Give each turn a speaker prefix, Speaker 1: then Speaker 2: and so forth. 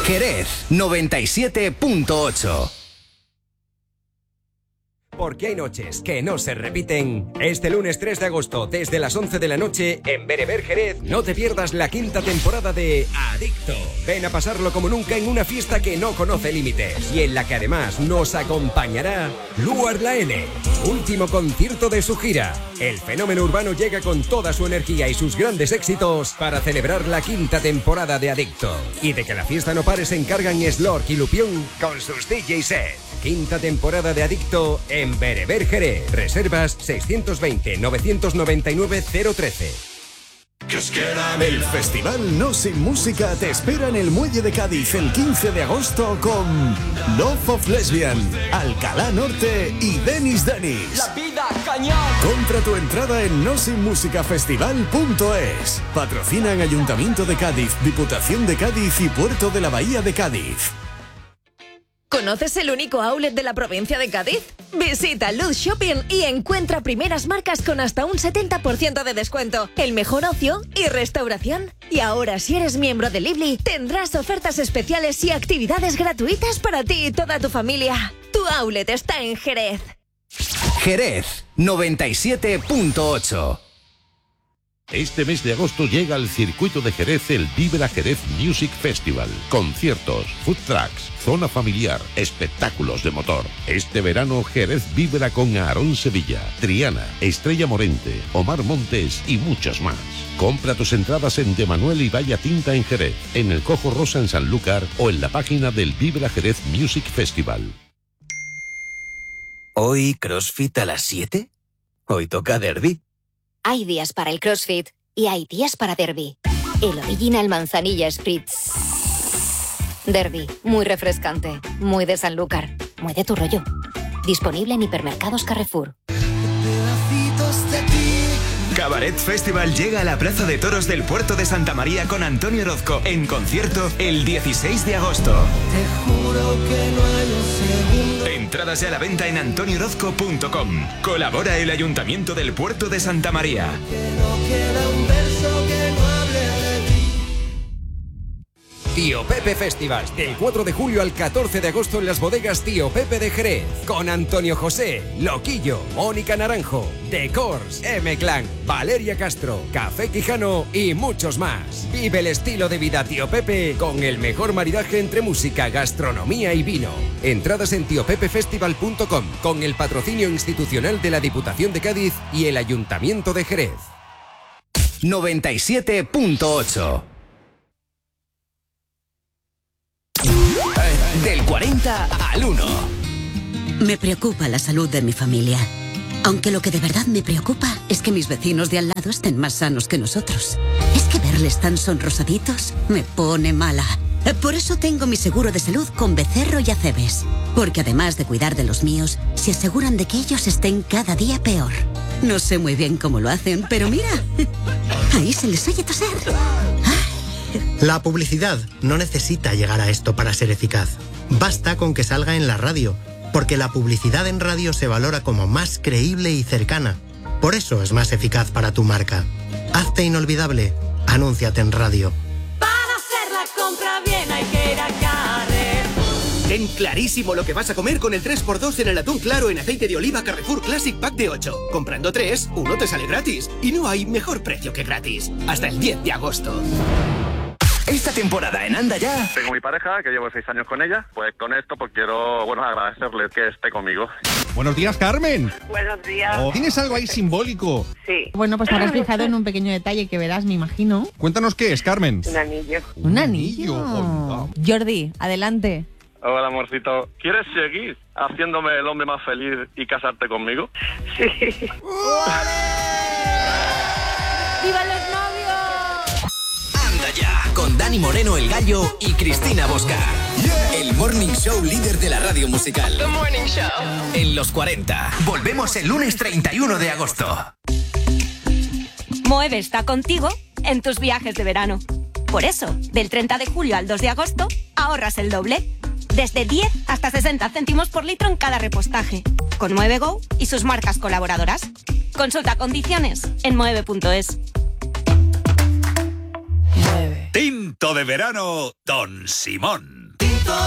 Speaker 1: Jerez 97.8.
Speaker 2: Porque hay noches que no se repiten. Este lunes 3 de agosto, desde las 11 de la noche, en Bereber Jerez, no te pierdas la 5ª temporada de Adicto. Ven a pasarlo como nunca en una fiesta que no conoce límites y en la que además nos acompañará Luar La N, último concierto de su gira. El fenómeno urbano llega con toda su energía y sus grandes éxitos para celebrar la 5ª temporada de Adicto. Y de que la fiesta no pare se encargan Slork y Lupión con sus DJ set. 5ª temporada de Adicto en Bereber Jerez. Reservas 620-999-013.
Speaker 3: El Festival No Sin Música te espera en el Muelle de Cádiz el 15 de agosto con Love of Lesbian, Alcalá Norte y Denis.
Speaker 4: La vida cañón.
Speaker 3: Compra tu entrada en nosinmusicafestival.es. Patrocinan Ayuntamiento de Cádiz, Diputación de Cádiz y Puerto de la Bahía de Cádiz.
Speaker 5: ¿Conoces el único outlet de la provincia de Cádiz? Visita Luz Shopping y encuentra primeras marcas con hasta un 70% de descuento, el mejor ocio y restauración. Y ahora, si eres miembro de Lively, tendrás ofertas especiales y actividades gratuitas para ti y toda tu familia. Tu outlet está en Jerez.
Speaker 1: Jerez 97.8.
Speaker 6: Este mes de agosto llega al circuito de Jerez el Vibra Jerez Music Festival. Conciertos, food trucks, zona familiar, espectáculos de motor. Este verano Jerez vibra con Aarón Sevilla, Triana, Estrella Morente, Omar Montes y muchos más. Compra tus entradas en De Manuel y Valla Tinta en Jerez, en el Cojo Rosa en Sanlúcar o en la página del Vibra Jerez Music Festival.
Speaker 7: ¿Hoy CrossFit a las 7? Hoy toca derbi.
Speaker 8: Hay días para el CrossFit y hay días para derbi. El Original Manzanilla Spritz Derby, muy refrescante, muy de Sanlúcar, muy de tu rollo. Disponible en hipermercados Carrefour.
Speaker 9: Cabaret Festival llega a la Plaza de Toros del Puerto de Santa María con Antonio Orozco en concierto el 16 de agosto.
Speaker 4: Te juro que no hay un segundo.
Speaker 9: Entradas ya a la venta en antoniorozco.com. Colabora el Ayuntamiento del Puerto de Santa María.
Speaker 4: Que no queda un verso que no hable de ti.
Speaker 2: Tío Pepe Festival, del 4 de julio al 14 de agosto en las bodegas Tío Pepe de Jerez, con Antonio José, Loquillo, Mónica Naranjo, The Course, M-Clan, Valeria Castro, Café Quijano y muchos más. Vive el estilo de vida Tío Pepe con el mejor maridaje entre música, gastronomía y vino. Entradas en tiopepefestival.com con el patrocinio institucional de la Diputación de Cádiz y el Ayuntamiento de Jerez.
Speaker 1: 97.8. Del 40 al 1.
Speaker 10: Me preocupa la salud de mi familia. Aunque lo que de verdad me preocupa es que mis vecinos de al lado estén más sanos que nosotros. Es que verles tan sonrosaditos me pone mala. Por eso tengo mi seguro de salud con Becerro y Acebes. Porque además de cuidar de los míos, se aseguran de que ellos estén cada día peor. No sé muy bien cómo lo hacen, pero mira, ahí se les oye toser.
Speaker 11: La publicidad no necesita llegar a esto para ser eficaz. Basta con que salga en la radio, porque la publicidad en radio se valora como más creíble y cercana. Por eso es más eficaz para tu marca. Hazte inolvidable. Anúnciate en radio.
Speaker 4: Para hacer la compra bien hay que ir a Carrefour.
Speaker 12: Ten clarísimo lo que vas a comer con el 3x2 en el atún claro en aceite de oliva Carrefour Classic Pack de 8. Comprando 3, uno te sale gratis. Y no hay mejor precio que gratis. Hasta el 10 de agosto.
Speaker 1: Esta temporada en Anda Ya.
Speaker 13: Tengo mi pareja, que llevo 6 años con ella. Pues con esto pues quiero, agradecerle que esté conmigo.
Speaker 14: Buenos días, Carmen.
Speaker 15: Buenos días.
Speaker 14: ¿Tienes algo ahí simbólico?
Speaker 15: Sí.
Speaker 16: Bueno, pues te habrás fijado en un pequeño detalle que verás, me imagino.
Speaker 14: Cuéntanos qué es, Carmen.
Speaker 15: Un anillo.
Speaker 16: ¿Un anillo? Jordi, adelante.
Speaker 13: Hola, amorcito. ¿Quieres seguir haciéndome el hombre más feliz y casarte conmigo?
Speaker 15: Sí.
Speaker 16: ¡Viva los novios!
Speaker 1: Anda Ya, con Dani Moreno el Gallo y Cristina Bosca. El morning show líder de la radio musical.
Speaker 4: The Morning Show.
Speaker 1: En los 40. Volvemos el lunes 31 de agosto.
Speaker 17: Moeve está contigo en tus viajes de verano. Por eso, del 30 de julio al 2 de agosto, ahorras el doble. Desde 10 hasta 60 céntimos por litro en cada repostaje. Con Moeve Go y sus marcas colaboradoras. Consulta condiciones en moeve.es.
Speaker 4: 9.
Speaker 15: Tinto de verano Don Simón.